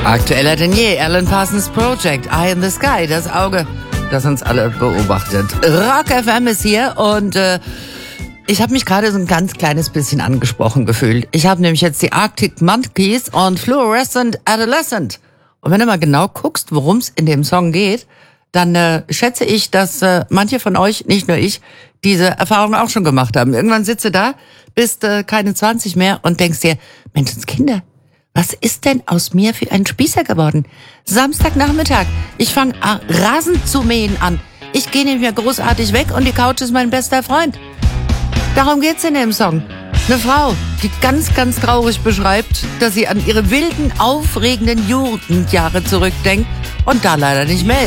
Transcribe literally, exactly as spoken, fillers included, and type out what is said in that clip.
Aktueller denn je, Alan Parsons Project, Eye in the Sky, das Auge, das uns alle beobachtet. Rock F M ist hier und äh, ich habe mich gerade so ein ganz kleines bisschen angesprochen gefühlt. Ich habe nämlich jetzt die Arctic Monkeys und Fluorescent Adolescent. Und wenn du mal genau guckst, worum es in dem Song geht, dann äh, schätze ich, dass äh, manche von euch, nicht nur ich, diese Erfahrung auch schon gemacht haben. Irgendwann sitzt du da, bist äh, keine zwanzig mehr und denkst dir, Menschenskinder, was ist denn aus mir für ein Spießer geworden? Samstagnachmittag, ich fange Rasen zu mähen an. Ich gehe nicht mehr großartig weg und die Couch ist mein bester Freund. Darum geht's in dem Song. Eine Frau, die ganz, ganz traurig beschreibt, dass sie an ihre wilden, aufregenden Jugendjahre zurückdenkt und da leider nicht mehr